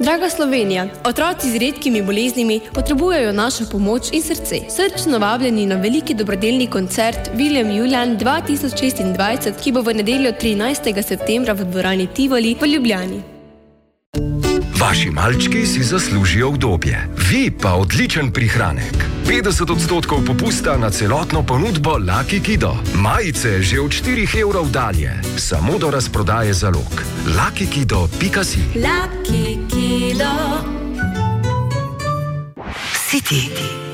Draga Slovenija, otroci z redkimi boleznimi potrebujejo našo pomoč in srce. Srčno vabljeni na veliki dobrodelni koncert William Julian 2026, ki bo v nedeljo 13. septembra v dvorani Tivoli v Ljubljani. Vaši malčki si zaslužijo udobje, vi pa odličen prihranek. 50% popusta na celotno ponudbo Lucky Kido. Majice že od 4 evrov dalje, samo do razprodaje zalog. luckykido.si Lucky Kido. City.